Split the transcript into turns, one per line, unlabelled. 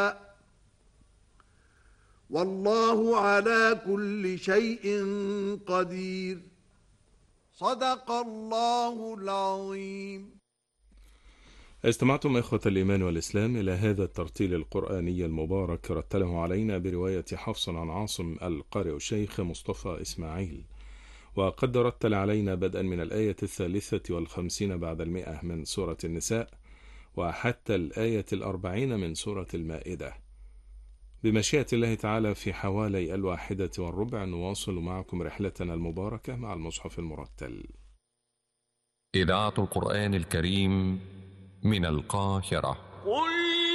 والله على كل شيء قدير. صدق الله العظيم.
استمعتم إخوة الإيمان والإسلام إلى هذا الترتيل القرآني المبارك، رتله علينا برواية حفص عن عاصم القارئ الشيخ مصطفى إسماعيل، وقد رتل علينا بدءا من الآية 53 بعد 100 من سورة النساء وحتى الآية 40 من سورة المائدة. بمشيئة الله تعالى في حوالي 1:15 نواصل معكم رحلتنا المباركة مع المصحف المرتل.
إذاعة القرآن الكريم من القاهرة.